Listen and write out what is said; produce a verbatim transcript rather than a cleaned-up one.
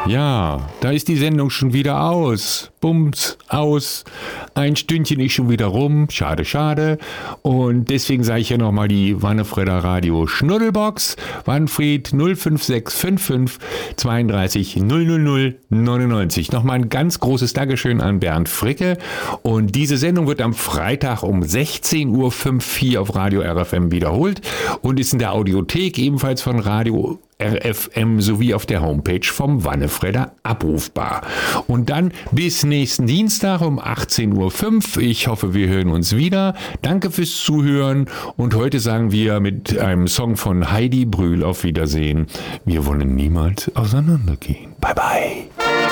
Ja, da ist die Sendung schon wieder aus. Bums, aus. Ein Stündchen ist schon wieder rum. Schade, schade. Und deswegen sage ich ja nochmal die Wannefredder Radio Schnuddelbox. Wanfried null fünf sechs fünf fünf zweiunddreißig null null null neunundneunzig. Nochmal ein ganz großes Dankeschön an Bernd Fricke. Und diese Sendung wird am Freitag um sechzehn Uhr fünfundfünfzig auf Radio R F M wiederholt und ist in der Audiothek ebenfalls von Radio R F M sowie auf der Homepage vom Wannefredder abrufbar. Und dann bis nächsten Dienstag um achtzehn Uhr fünf. Ich hoffe, wir hören uns wieder. Danke fürs Zuhören und heute sagen wir mit einem Song von Heidi Brühl auf Wiedersehen. Wir wollen niemals auseinandergehen. Bye bye.